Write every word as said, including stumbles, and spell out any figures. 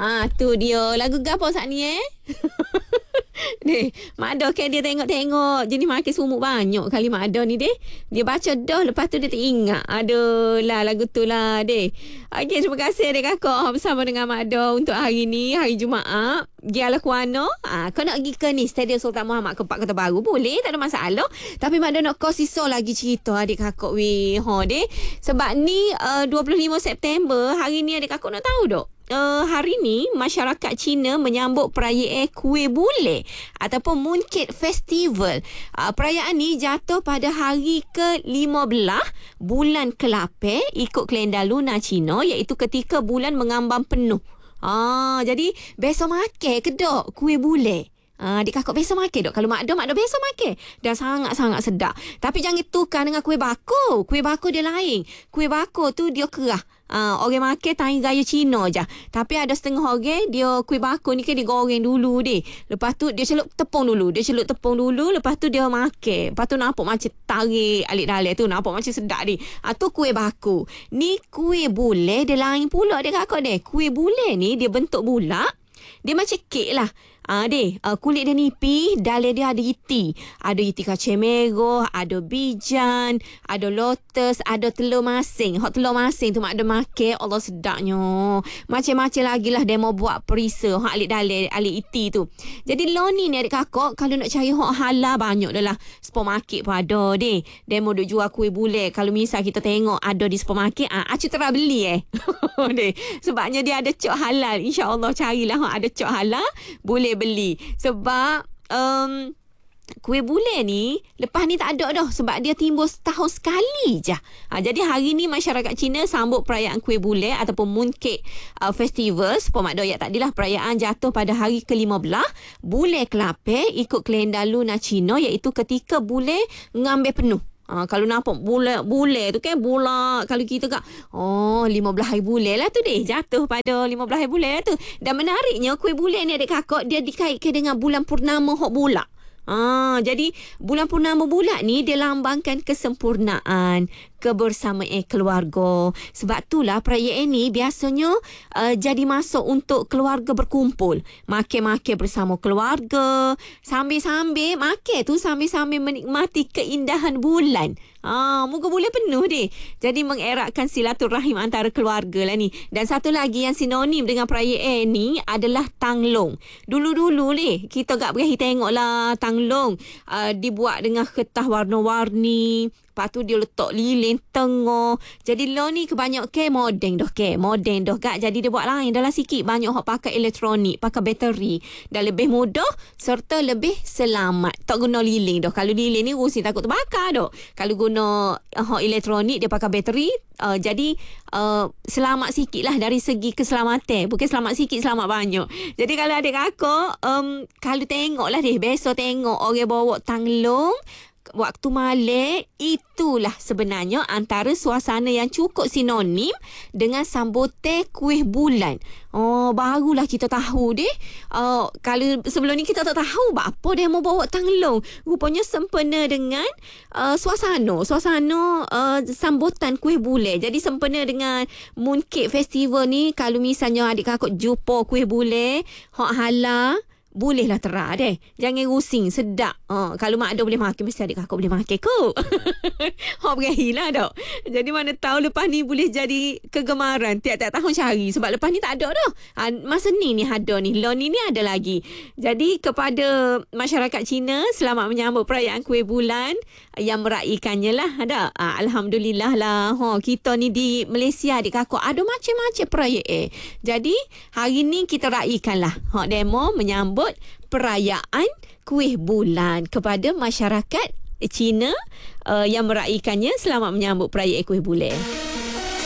Ah, tu dia. Lagu gapo saat ni eh? Deh, Mak Ado kan dia tengok-tengok jenis makin sumuk banyak kali Mak Ado ni deh. Dia baca dah, lepas tu dia teringat. Aduh lah lagu tu lah deh. Okey, terima kasih deh kakak bersama dengan Mak Ado untuk hari ni, hari Jumaat. Gialah kuano. Ah, kau nak pergi ke ni Stadium Sultan Muhammad Kepak Kota Baru, boleh, tak ada masalah. Tapi Mak Ado nak kau sisa lagi cerita adik kakak weh. Ha deh. Sebab ni uh, dua puluh lima September, hari ni adik kakak nak tahu dok. Uh, hari ni masyarakat Cina menyambut perayaan Kuih Bule ataupun Mooncake Festival. Uh, perayaan ni jatuh pada hari ke lima belas bulan Kelapar ikut kalender lunar Cina, iaitu ketika bulan mengambang penuh. Ah, jadi besok makan ke dok kuih bule? Ah, adik kakak besok makan dok. Kalau mak ada, mak ada besok makan. Dah sangat-sangat sedap. Tapi jangan tukar dengan kuih bakar. Kuih bakar dia lain. Kuih bakar tu dia kerah. Ah, orang makan tangi gaya Cina je. Tapi ada setengah orang dia kuih bakar ni kan dia goreng dulu deh. Lepas tu dia celup tepung dulu. Dia celup tepung dulu, lepas tu dia makan. Lepas tu nampak macam tarik alik dalam tu, nampak macam sedap deh. Ah, tu kuih bakar. Ni kuih bule dia lain pula dia kakak deh. Kuih bule ni dia bentuk bulat. Dia macam kek lah. Ah, deh, uh, kulit dia nipis, dalam dia ada iti. Ada iti kacang merah, ada bijan, ada lotus, ada telur masing. Hot telur masing tu mak ada makan. Allah sedapnya. Macam-macam lagi lah dia mau buat perisa. Hot alik dalam, alik iti tu. Jadi lo ni ni adik kakak, kalau nak cari hot halal banyak dah lah. Supermarket pun ada deh. Dia mau duk jual kuih bule. Kalau misal kita tengok ada di supermarket, ah, acu terang beli eh. Deh. Sebabnya dia ada cok halal. InsyaAllah carilah hot ada cok halal. Boleh beli. Sebab um, kuih bule ni lepas ni tak ada dah, sebab dia timbul setahun sekali je. Ha, jadi hari ni masyarakat Cina sambut perayaan kuih bule ataupun Mooncake uh, Festival. Sepuluh mak doyak tadilah perayaan jatuh pada hari ke lima belas bulan Kelapar ikut kalender lunar Cina, iaitu ketika bule ngambil penuh. Ha, kalau nampak bule-bule tu kan bulat. Kalau kita kat oh lima belas hari bulan lah tu deh, jatuh pada lima belas hari bulan lah tu. Dan menariknya kuih bulan ni adik kakak dia dikaitkan dengan bulan purnama hok bulat. Ah, jadi bulan purnama bulat ni dia lambangkan kesempurnaan, kebersamaan keluarga. Sebab itulah perayaan ni biasanya uh, jadi masa untuk keluarga berkumpul, makan-makan bersama keluarga, sambil-sambil makan tu sambil-sambil menikmati keindahan bulan. Ah, muka bulan penuh deh. Jadi mengeratkan silaturahim antara keluarga lah ni. Dan satu lagi yang sinonim dengan perayaan ni adalah tanglong. Dulu-dulu deh kita gak berahi tengok lah tanglong uh, dibuat dengan kertas warna-warni. Lepas tu dia letak lilin tengah. Jadi lo ni kebanyakan moden dah ke. Moden dah kak. Jadi dia buat lain dalam sikit. Banyak orang pakai elektronik, pakai bateri. Dan lebih mudah serta lebih selamat. Tak guna lilin dah. Kalau lilin ni rusing takut terbakar dah. Kalau guna uh, elektronik dia pakai bateri. Uh, jadi uh, selamat sikit lah dari segi keselamatan. Bukan selamat sikit, selamat banyak. Jadi kalau adik kakak, um, kalau tengok lah deh. Besok tengok orang bawa tanglong waktu malam, itulah sebenarnya antara suasana yang cukup sinonim dengan sambutan kuih bulan. Oh, barulah kita tahu deh. Uh, kalau sebelum ni kita tak tahu apa dia mau bawa tanglong. Rupanya sempena dengan uh, suasana. Suasana uh, sambutan kuih bulan. Jadi sempena dengan Mooncake Festival ni, kalau misalnya adik kakak jumpa kuih bulan hak halal, bolehlah terah deh. Jangan rusing, sedap. Uh, kalau mak ada boleh makan, mesti adik kakak boleh makan kot. Hak berahilah dok. Jadi mana tahu lepas ni boleh jadi kegemaran. Tiap-tiap tahun cari. Sebab lepas ni tak ada dah. Uh, masa ni ni ada ni. Lo ni ni ada lagi. Jadi kepada masyarakat Cina, selamat menyambut perayaan kuih bulan yang meraihkannya lah. Ada. Uh, Alhamdulillah lah. Ha, kita ni di Malaysia adik kakak ada macam-macam perayaan. Jadi hari ni kita raihkan lah. Ha, demo menyambut perayaan kuih bulan kepada masyarakat Cina uh, yang meraihkannya. Selamat menyambut perayaan kuih bulan.